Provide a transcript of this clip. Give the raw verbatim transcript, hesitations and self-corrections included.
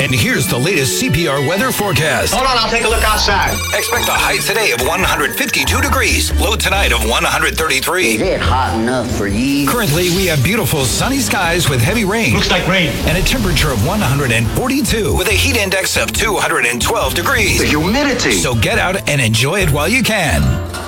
And here's the latest C P R weather forecast. Hold on, I'll take a look outside. Expect a high today of one hundred fifty-two degrees. Low tonight of one hundred thirty-three. Is it hot enough for you? Currently, we have beautiful sunny skies with heavy rain. Looks like rain. And a temperature of one hundred forty-two with a heat index of two hundred twelve degrees. The humidity. So get out and enjoy it while you can.